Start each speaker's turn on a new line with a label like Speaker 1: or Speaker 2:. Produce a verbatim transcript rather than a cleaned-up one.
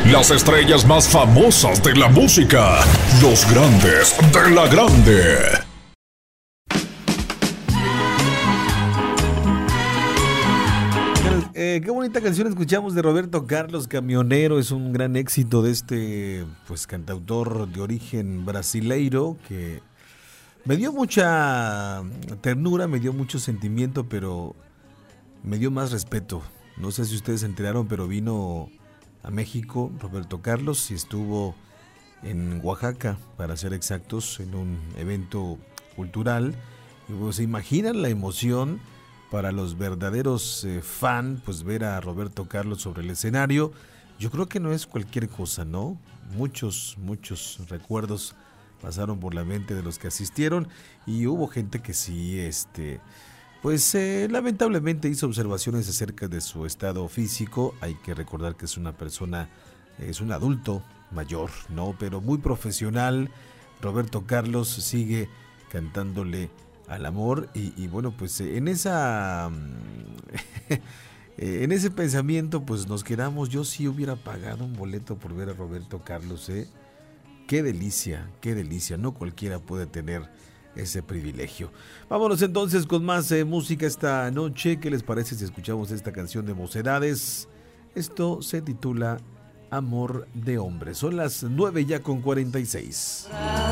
Speaker 1: Las estrellas más famosas de la música. Los grandes de la grande.
Speaker 2: Eh, qué bonita canción escuchamos de Roberto Carlos, Camionero. Es un gran éxito de este pues cantautor de origen brasileiro que me dio mucha ternura, me dio mucho sentimiento, pero me dio más respeto. No sé si ustedes se enteraron, pero vino a México Roberto Carlos y estuvo en Oaxaca, para ser exactos, en un evento cultural. Y pues se imaginan la emoción para los verdaderos eh, fan, pues ver a Roberto Carlos sobre el escenario. Yo creo que no es cualquier cosa, ¿no? Muchos, muchos recuerdos pasaron por la mente de los que asistieron y hubo gente que sí, este, pues eh, lamentablemente hizo observaciones acerca de su estado físico. Hay que recordar que es una persona, es un adulto mayor, ¿no? Pero muy profesional. Roberto Carlos sigue cantándole al amor y, y bueno, pues en esa en ese pensamiento pues nos quedamos. Yo sí hubiera pagado un boleto por ver a Roberto Carlos, ¿eh? Qué delicia, qué delicia, no cualquiera puede tener ese privilegio. Vámonos entonces con más eh, música esta noche. ¿Qué les parece si escuchamos esta canción de Mocedades? Esto se titula Amor de Hombre. Son las nueve ya con cuarenta y seis.